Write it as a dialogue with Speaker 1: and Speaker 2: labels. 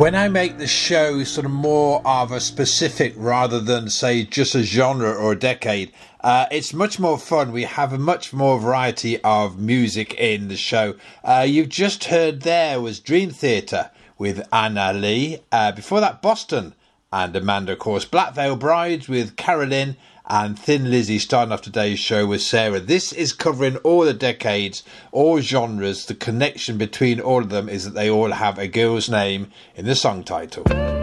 Speaker 1: When I make the show sort of more of a specific rather than say just a genre or a decade, it's much more fun. We have a much more variety of music in the show. You've just heard there was Dream Theater with Anna Lee. Before that, Boston and Amanda, of course. Black Veil Brides with Carolyn, and Thin Lizzy starting off today's show with Sarah. This is covering all the decades, all genres. The connection between all of them is that they all have a girl's name in the song title.